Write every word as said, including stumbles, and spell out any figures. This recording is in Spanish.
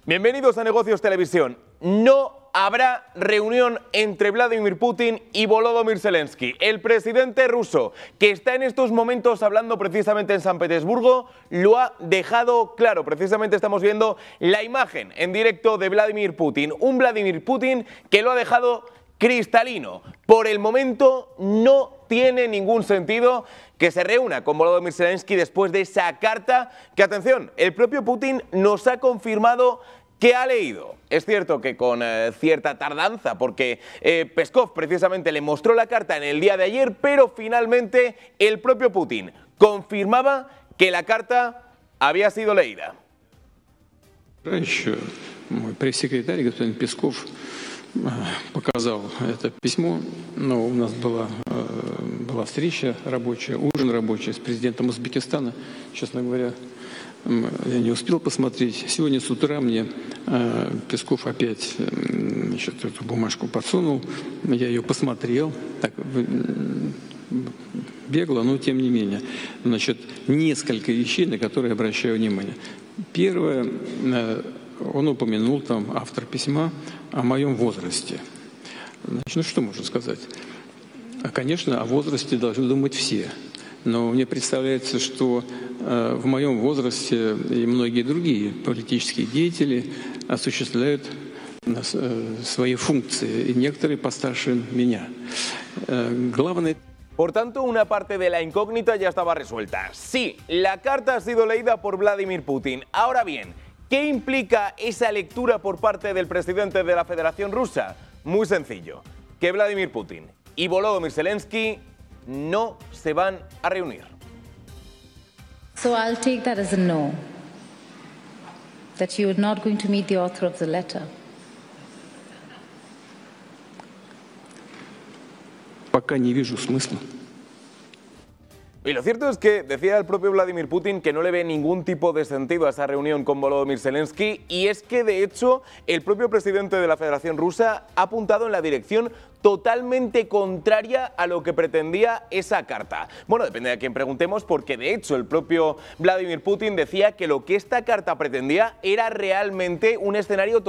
Bienvenidos a Negocios Televisión. No habrá reunión entre Vladimir Putin y Volodymyr Zelensky. El presidente ruso, que está en estos momentos hablando precisamente en San Petersburgo, lo ha dejado claro. Precisamente estamos viendo la imagen en directo de Vladimir Putin. Un Vladimir Putin que lo ha dejado cristalino. Por el momento no tiene ningún sentido que se reúna con Volodymyr Zelensky después de esa carta que, atención, el propio Putin nos ha confirmado que ha leído. Es cierto que con eh, cierta tardanza, porque eh, Peskov precisamente le mostró la carta en el día de ayer, pero finalmente el propio Putin confirmaba que la carta había sido leída. Еще мой пресс-секретарь, господин Песков, показал это письмо, но у нас была, была встреча рабочая, ужин рабочий с президентом Узбекистана, честно говоря. Я не успел посмотреть. Сегодня с утра мне э, Песков опять э, значит, эту бумажку подсунул. Я ее посмотрел. Так, бегло, но тем не менее. Значит, несколько вещей, на которые обращаю внимание. Первое, э, он упомянул, там, автор письма, о моем возрасте. Значит, ну что можно сказать? Конечно, о возрасте должны думать все. Но мне представляется, что э, в моем возрасте и многие другие политические деятели осуществляют э, свои функции, и некоторые постарше меня. Э, главное... Por tanto, una parte de la incógnita ya estaba resuelta. Sí, la carta ha sido leída por Vladimir Putin. Ahora bien, ¿qué implica esa lectura por parte del presidente de la Federación Rusa? Muy sencillo, que Vladimir Putin y Volodymyr Zelensky no se van a reunir. So I'll take that as a no, that you are not going to meet the author of the letter. Пока не вижу смысла. Y lo cierto es que decía el propio Vladimir Putin que no le ve ningún tipo de sentido a esa reunión con Volodymyr Zelensky, y es que de hecho el propio presidente de la Federación Rusa ha apuntado en la dirección totalmente contraria a lo que pretendía esa carta. Bueno, depende de a quién preguntemos, porque de hecho el propio Vladimir Putin decía que lo que esta carta pretendía era realmente un escenario